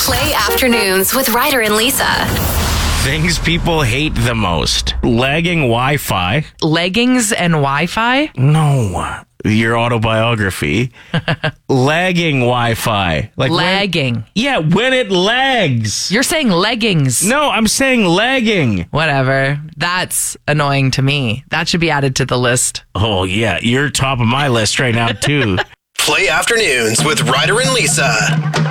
Play Afternoons with Ryder and Lisa. Things people hate the most. Lagging Wi-Fi. Leggings and Wi-Fi? No. Your autobiography. Lagging Wi-Fi. Lagging. When it lags. You're saying leggings. No, I'm saying lagging. Whatever. That's annoying to me. That should be added to the list. Oh, yeah. You're top of my list right now, too. Play Afternoons with Ryder and Lisa.